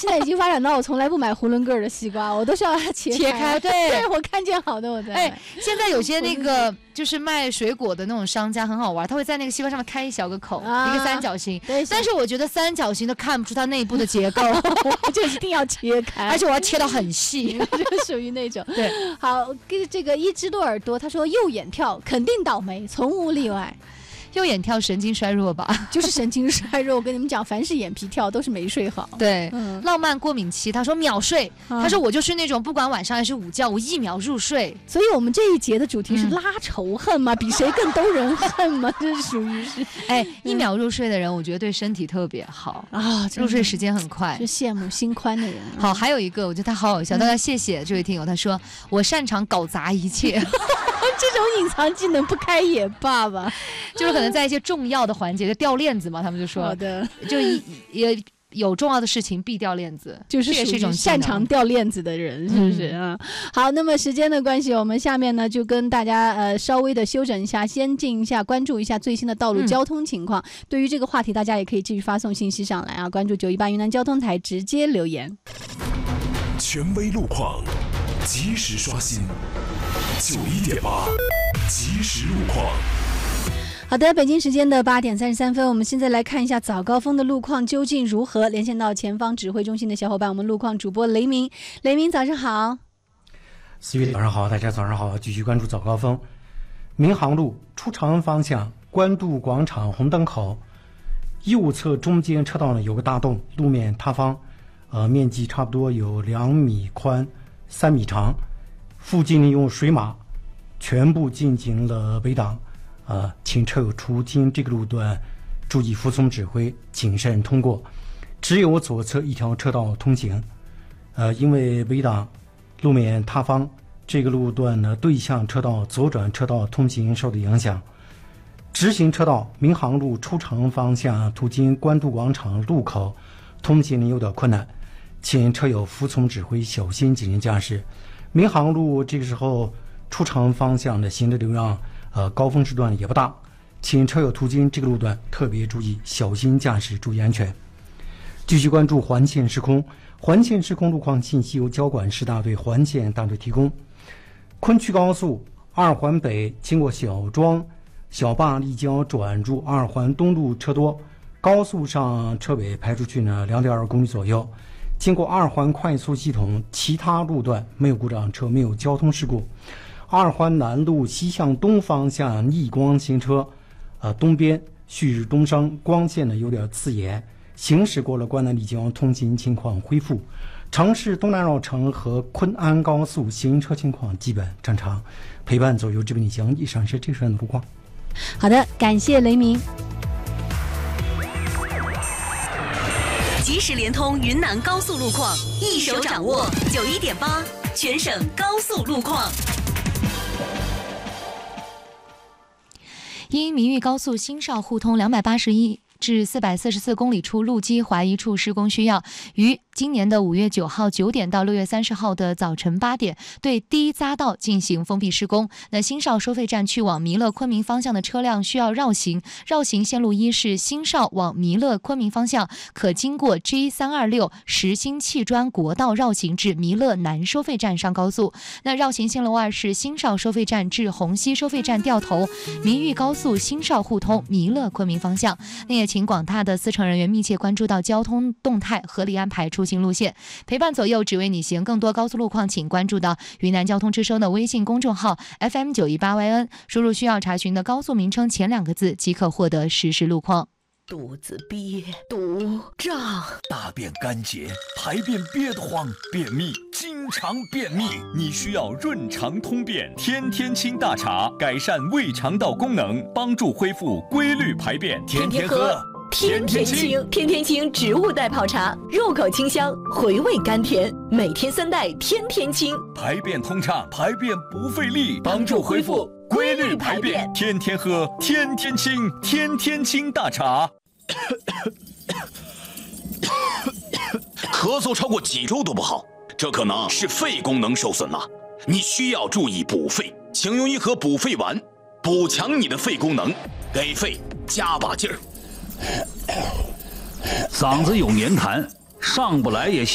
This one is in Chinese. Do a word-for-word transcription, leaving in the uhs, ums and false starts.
现在已经发展到我从来不买囫囵个儿的西瓜，我都是要它切切开。对， 对我看见好的我再买。 哎，现在有些那个就是卖水果的那种商家很好玩，他会在那个西瓜上面开一小个口，啊、一个三角形。 对， 但是我觉得三角形都看不出它内部的结构， 我就一定要切开， 而且我要切到很细， 就属于那种。 对， 好，这个一只多耳朵，他说右眼跳肯定倒霉，从无例外。 右眼跳神经衰弱吧， 就是神经衰弱。我跟你们讲，凡是眼皮跳都是没睡好。 对，嗯、浪漫过敏期，他说秒睡、啊，他说我就是那种不管晚上还是午觉，我一秒入睡。 所以我们这一节的主题是拉仇恨嘛，嗯、比谁更兜人恨嘛，这是属于是。 哎，一秒入睡的人，我觉得对身体特别好啊，入睡时间很快， 就羡慕心宽的人。 好，还有一个，我觉得他好好笑，大家谢谢这位听友，他说我擅长搞砸一切。 这种隐藏技能不开也罢吧， 就是可能在一些重要的环节就掉链子嘛，他们就说， 好的， 就也有重要的事情必掉链子， 就是这也是一种擅长掉链子的人，是不是啊？嗯、好，那么时间的关系，我们下面呢就跟大家呃稍微的休整一下，先静一下，关注一下最新的道路交通情况。嗯、对于这个话题，大家也可以继续发送信息上来啊，关注九一八云南交通台直接留言。 权威路况，及时刷新。九一点八，即时路况。 好的，北京时间的八点三十三分，我们现在来看一下早高峰的路况究竟如何。连线到前方指挥中心的小伙伴，我们路况主播雷鸣，雷鸣早上好。 思雨早上好，大家早上好，继续关注早高峰。民航路出长安方向官渡广场红灯口右侧中间车道呢有个大洞，路面塌方，呃，面积差不多有两米宽、三米长。附近呢用水马全部进行了围挡，呃，请车友途经这个路段注意服从指挥，谨慎通过。只有左侧一条车道通行，呃，因为围挡路面塌方，这个路段呢对向车道左转车道通行受到影响。直行车道民航路出长安方向途经官渡广场路口通行呢有点困难，请车友服从指挥，小心谨慎驾驶。民航路这个时候出长安方向的行车流量，呃，高峰时段也不大，请车友途经这个路段特别注意，小心驾驶，注意安全。继续关注环线时空，环线时空路况信息由交管市大队环线大队提供。昆曲高速二环北经过小庄、小坝立交转入二环东路车多，高速上车尾排出去呢两点二公里左右。经过二环快速系统，其他路段没有故障车，没有交通事故。二环南路西向东方向逆光行车，呃，东边旭日东升，光线呢有点刺眼。行驶过了关南立交，通行情况恢复。城市东南绕城和昆安高速行车情况基本正常。陪伴左右直奔你行，以上是这时段的路况。 好的，感谢雷鸣。 即时联通云南高速路况，一手掌握九一点八全省高速路况。 因民豫高速新邵互通两百八十一至四百四十四公里处路基怀疑处施工需要，于今年的五月九号九点到六月三十号的早晨八点，对第一匝道进行封闭施工。那新邵收费站去往弥勒昆明方向的车辆需要绕行，绕行线路一是新邵往弥勒昆明方向，可经过 G 三二六实心砌砖国道绕行至弥勒南收费站上高速。那绕行线路二是新邵收费站至虹溪收费站掉头，民豫高速新邵互通弥勒昆明方向。那也请广大的司乘人员密切关注到交通动态，合理安排出行路线，陪伴左右，只为你行。更多高速路况，请关注到云南交通之声的微信公众号 F M 九一八 Y N， 输入需要查询的高速名称前两个字，即可获得实时路况。 肚子憋、肚胀， 大便干结，排便憋得慌，便秘，经常便秘，你需要润肠通便天天清大茶，改善胃肠道功能，帮助恢复规律排便，天天喝。 天天清，天天清植物代泡茶，入口清香，回味甘甜，每天三袋，天天清， 排便通畅，排便不费力，帮助恢复规律排便，天天喝，天天清，天天清大茶。 咳嗽超过几周都不好，这可能是肺功能受损了，你需要注意补肺，请用一盒补肺丸，补强你的肺功能，给肺加把劲儿。 嗓子有黏痰，上不来也